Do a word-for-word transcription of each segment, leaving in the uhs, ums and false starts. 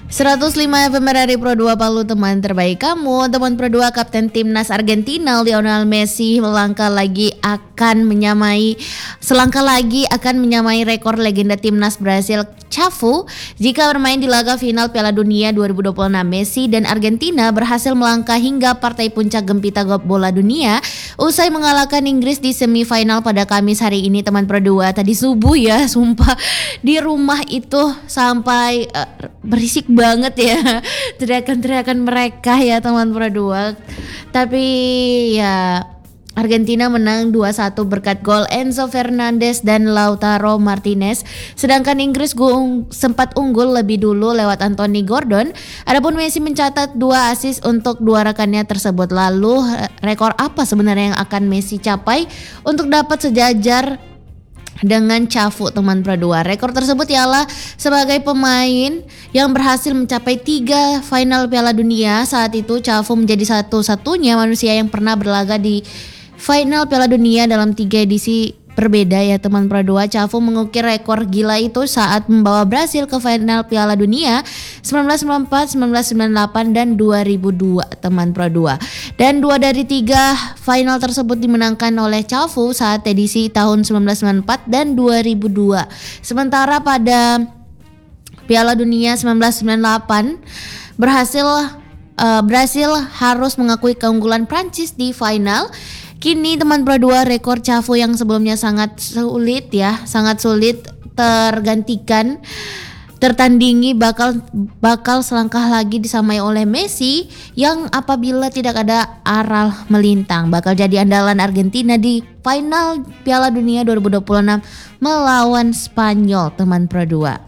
seratus lima F M R R I Pro dua Palu, teman terbaik kamu. Teman Pro dua, Kapten Timnas Argentina Lionel Messi melangkah lagi akan menyamai selangkah lagi akan menyamai rekor legenda Timnas Brasil Cafu jika bermain di laga final Piala Dunia dua ribu dua puluh enam. Messi dan Argentina berhasil melangkah hingga partai puncak gempita bola dunia usai mengalahkan Inggris di semifinal pada Kamis hari ini, teman Pro dua. Tadi subuh ya, sumpah di rumah itu sampai uh, berisik banget ya teriakan-teriakan mereka ya, teman Pro dua. Tapi ya Argentina menang dua satu berkat gol Enzo Fernandez dan Lautaro Martinez, sedangkan Inggris gung, sempat unggul lebih dulu lewat Anthony Gordon. Adapun Messi mencatat dua assist untuk dua rekannya tersebut. Lalu rekor apa sebenarnya yang akan Messi capai untuk dapat sejajar dengan Cafu, teman Pro dua? Rekor tersebut ialah sebagai pemain yang berhasil mencapai tiga final Piala Dunia. Saat itu Cafu menjadi satu-satunya manusia yang pernah berlaga di final Piala Dunia dalam tiga edisi berbeda ya, teman Pro dua. Cafu mengukir rekor gila itu saat membawa Brasil ke final Piala Dunia sembilan belas sembilan puluh empat, sembilan belas sembilan puluh delapan dan dua ribu dua, teman Pro dua. Dan dua dari tiga final tersebut dimenangkan oleh Cafu saat edisi tahun sembilan belas sembilan puluh empat dan dua ribu dua. Sementara pada Piala Dunia sembilan belas sembilan puluh delapan berhasil uh, Brasil harus mengakui keunggulan Prancis di final. Kini teman Pro dua, rekor Cafu yang sebelumnya sangat sulit ya, sangat sulit tergantikan, tertandingi bakal bakal selangkah lagi disamai oleh Messi yang apabila tidak ada aral melintang bakal jadi andalan Argentina di final Piala Dunia dua ribu dua puluh enam melawan Spanyol, teman Pro dua.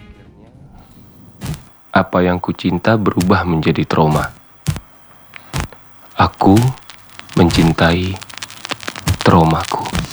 Apa yang kucinta berubah menjadi trauma. Aku mencintai traumaku.